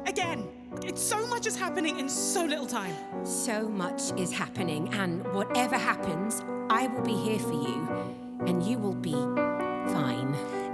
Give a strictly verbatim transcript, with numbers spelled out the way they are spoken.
again. It's so much is happening in so little time. So much is happening, and whatever happens, I will be here for you, and you will be fine.